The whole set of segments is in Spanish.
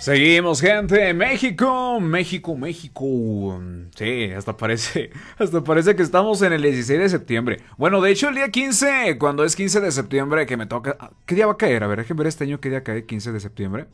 Seguimos, gente. México, México, México. Sí, hasta parece que estamos en el 16 de septiembre. Bueno, de hecho, el día 15, cuando es 15 de septiembre, que me toca. ¿Qué día va a caer? A ver, déjenme ver este año qué día cae 15 de septiembre.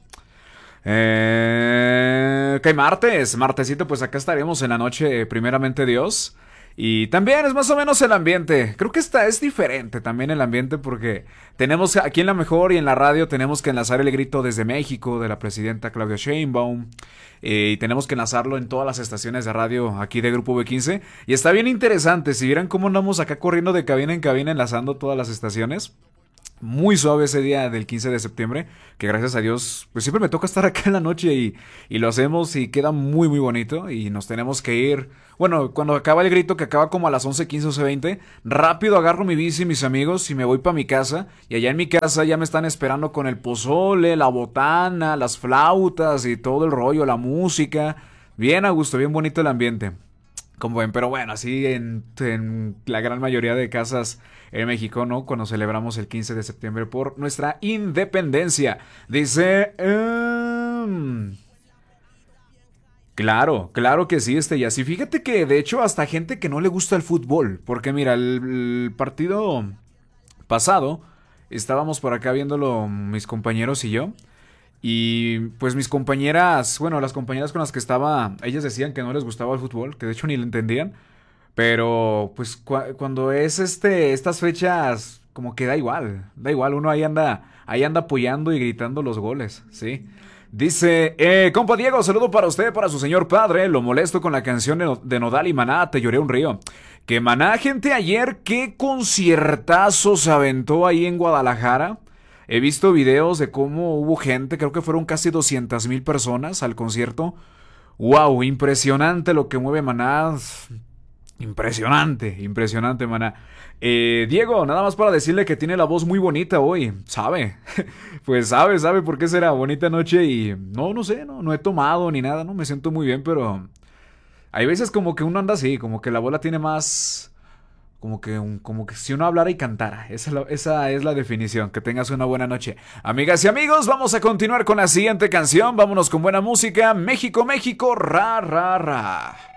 Cae martes, martesito, pues acá estaremos en la noche, primeramente Dios. Y también es más o menos el ambiente. Creo que esta es diferente también el ambiente porque tenemos aquí en la mejor y en la radio tenemos que enlazar el grito desde México de la presidenta Claudia Sheinbaum. Y tenemos que enlazarlo en todas las estaciones de radio aquí de Grupo B15. Y está bien interesante. Si vieran cómo andamos acá corriendo de cabina en cabina enlazando todas las estaciones. Muy suave ese día del 15 de septiembre, que gracias a Dios, pues siempre me toca estar acá en la noche y lo hacemos y queda muy muy bonito y nos tenemos que ir. Bueno, cuando acaba el grito, que acaba como a las 11:15 o 20, rápido agarro mi bici y mis amigos y me voy para mi casa y allá en mi casa ya me están esperando con el pozole, la botana, las flautas y todo el rollo, la música. Bien a gusto, bien bonito el ambiente. Como ven, pero bueno, así en la gran mayoría de casas en México, ¿no? Cuando celebramos el 15 de septiembre por nuestra independencia. Dice... claro, claro que sí, y así. Fíjate que de hecho hasta gente que no le gusta el fútbol. Porque mira, el partido pasado estábamos por acá viéndolo mis compañeros y yo. Y pues mis compañeras, bueno, las compañeras con las que estaba, ellas decían que no les gustaba el fútbol, que de hecho ni lo entendían, pero pues cuando es estas fechas como que da igual, uno ahí anda apoyando y gritando los goles, ¿sí? Dice, compa Diego, saludo para usted, para su señor padre, lo molesto con la canción de Nodal y Maná, Te lloré un río. Que Maná, gente, ayer, qué conciertazo se aventó ahí en Guadalajara. He visto videos de cómo hubo gente, creo que fueron casi 200,000 personas al concierto. Wow, impresionante lo que mueve Maná. Impresionante, impresionante, Maná. Diego, nada más para decirle que tiene la voz muy bonita hoy. ¿Sabe? Pues sabe por qué será. Bonita noche y no sé, no he tomado ni nada, no me siento muy bien, pero hay veces como que uno anda así, como que la voz la tiene más como que si uno hablara y cantara. Esa es la definición. Que tengas una buena noche. Amigas y amigos, vamos a continuar con la siguiente canción. Vámonos con buena música. México, México, ra, ra, ra.